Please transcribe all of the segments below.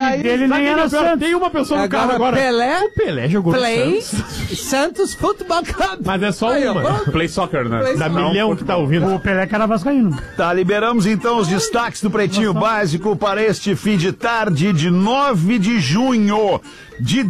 time dele nem era Santos. Tem uma pessoa no carro agora. Pelé. O Pelé jogou no Play Santos. Santos Futebol Club. Mas é só Aí, uma. ó. Play Soccer, né? Play Da Soccer. milhão que tá ouvindo. O Pelé que era vascaíno. Tá, liberamos então os destaques do Pretinho Básico para este fim de tarde de 9 de junho de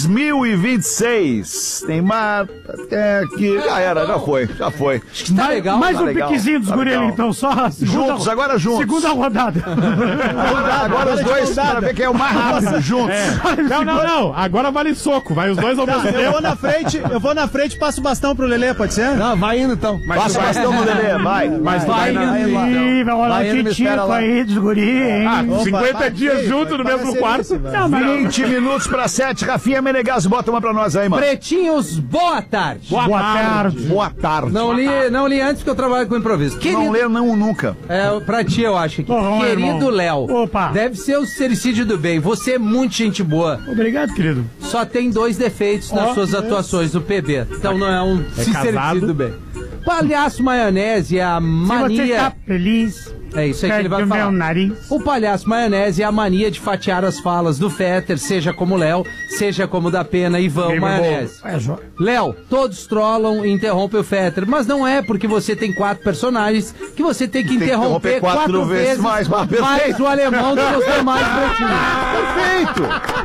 2026. Tem mais... que já foi. Tá legal. Mais tá um legal, piquezinho dos tá guri ali, legal. então, só a Juntos, agora juntos. segunda rodada. Agora os dois, para ver quem é o mais rápido, juntos. Não. Agora vale soco. Vai os dois ao mesmo Eu tempo. vou na frente e passo o bastão pro Lelê, pode ser? Não, vai indo então. Passa o bastão no Lelê, vai. Mas Vai, Ih, vai rolar Vai um indo, me espera titico lá. aí dos guri, hein? Ah, Opa, 50 vai, dias vai, junto no vai mesmo ser quarto. isso, vai. Não, mas 20 minutos para 7. Rafinha Menegas, bota uma pra nós aí, mano. Pretinhos, boa tarde. boa tarde. Boa tarde. Não li antes porque eu trabalho com improviso. Não lê não nunca. Pra ti, eu acho aqui. Ô, Querido irmão. Léo, Opa. deve ser o Sericídio do bem. Você é muito gente boa. Obrigado, querido. Só tem 2 defeitos nas suas atuações do PB. Então não é um casado. do bem. Palhaço Maionese é a Se você mania... tá feliz, É isso aí que ele vai perde o meu falar. nariz. O Palhaço Maionese é a mania de fatiar as falas do Fetter, seja como Léo, seja como da Pena e Vão Maionese. Léo, todos trollam e interrompem o Fetter, mas não é porque você tem 4 personagens que você tem que interromper 4 vezes mais o alemão dos demais pretinhos. Perfeito!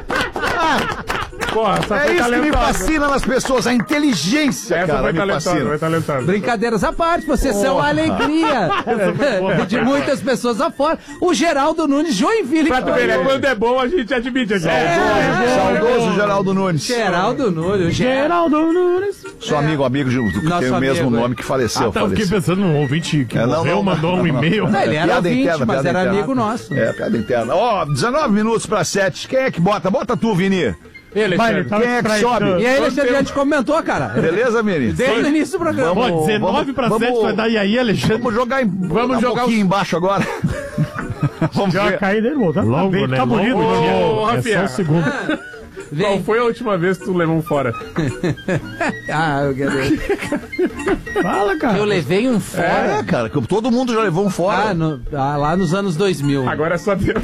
Porra, essa É foi isso que me talentosa. fascina nas pessoas, a inteligência, Essa cara, foi me talentosa, fascina. foi talentosa. Brincadeiras à parte, vocês são a alegria de muitas pessoas afora. O Geraldo Nunes, Joinville. Pra tu ver, né? Quando é bom, a gente admite aqui. Saudoso Geraldo Nunes. Geraldo Nunes. Geraldo Nunes. Sou amigo que Nosso tem o mesmo amigo, nome que faleceu. Tá, eu fiquei pensando num ouvinte que morreu, mandou um e-mail. Não, ele era Piada ouvinte, interna, mas piada era interna. amigo nosso. É, piada interna. Ó, 19 minutos para 7. Quem é que bota? Bota tu, Vini. Ele, Vai, ele Alexandre. tava Quem é que distraído. sobe? E aí, Alexandre, já te comentou, cara. Beleza, Vini? Desde o início do programa. Pô, 19 pra 7 vai dar e aí, Alexandre? Vamos jogar Vamos um jogar pouquinho embaixo agora. Vamos Deu uma ver. caída dele, voltou. Logo, Tá bem, né? tá bonito. Ô, É Rafinha. só um segundo. Qual foi a última vez que tu levou um fora? Eu quero ver. Fala, cara. Eu levei um fora. É, cara, que todo mundo já levou um fora. Lá nos anos 2000. Agora é só Deus.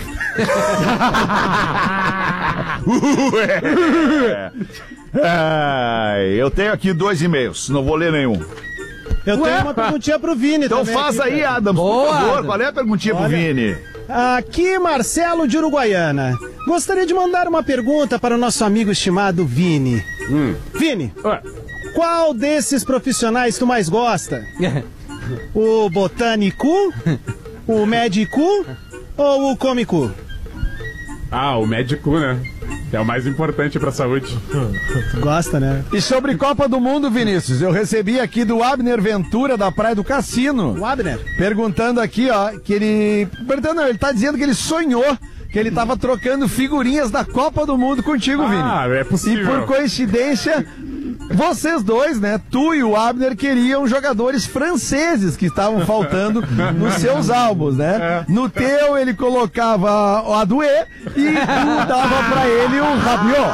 Eu tenho aqui 2 e-mails, não vou ler nenhum. Eu tenho uma perguntinha pro Vini Então também. faz aqui, aí, cara. Adams, por Boa, favor. Adams. Qual é a perguntinha pro Olha. Vini? Aqui, Marcelo de Uruguaiana. Gostaria de mandar uma pergunta para o nosso amigo estimado Vini. Vini, Ué, qual desses profissionais tu mais gosta? O botânico, o médico ou o cômico? o médico, né? É o mais importante pra saúde. Gosta, né? E sobre Copa do Mundo, Vinícius, eu recebi aqui do Abner Ventura, da Praia do Cassino, O Abner. perguntando aqui, ó, que ele... Perguntando, ele tá dizendo que ele sonhou que ele tava trocando figurinhas da Copa do Mundo contigo, Vini. É possível. E por coincidência, vocês dois, né, tu e o Abner, queriam jogadores franceses que estavam faltando nos seus álbuns, né? No teu ele colocava o Adoué e tu dava pra ele o Rabiot.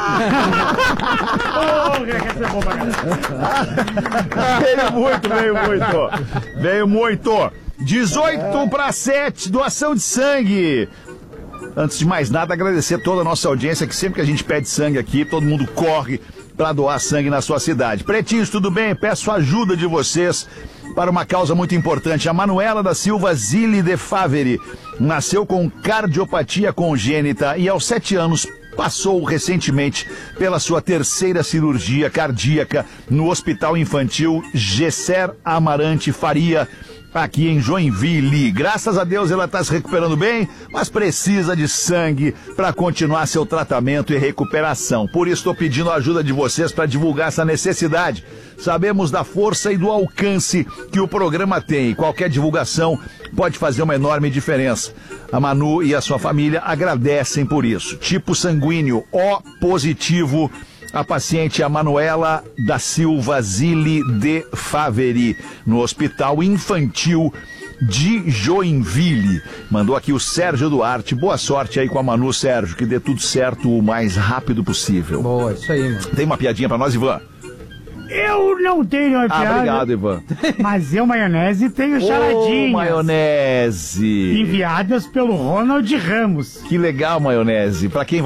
Veio muito. 18 para 7, doação de sangue. Antes de mais nada, agradecer toda a nossa audiência, que sempre que a gente pede sangue aqui, todo mundo corre para doar sangue na sua cidade. Pretinhos, tudo bem? Peço a ajuda de vocês para uma causa muito importante. A Manuela da Silva Zilli de Faveri nasceu com cardiopatia congênita e aos 7 anos passou recentemente pela sua 3ª cirurgia cardíaca no Hospital Infantil Gesser Amarante Faria, aqui em Joinville. Graças a Deus ela está se recuperando bem, mas precisa de sangue para continuar seu tratamento e recuperação. Por isso estou pedindo a ajuda de vocês para divulgar essa necessidade. Sabemos da força e do alcance que o programa tem. Qualquer divulgação pode fazer uma enorme diferença. A Manu e a sua família agradecem por isso. Tipo sanguíneo O positivo. A paciente é a Manuela da Silva Zilli de Faveri, no Hospital Infantil de Joinville. Mandou aqui o Sérgio Duarte. Boa sorte aí com a Manu, Sérgio, que dê tudo certo o mais rápido possível. Boa, isso aí, mano. Tem uma piadinha pra nós, Ivan? Eu não tenho uma piada. Obrigado, Ivan. Mas eu, maionese, tenho charadinhas. Maionese. Enviadas pelo Ronald Ramos. Que legal, maionese. Pra quem vai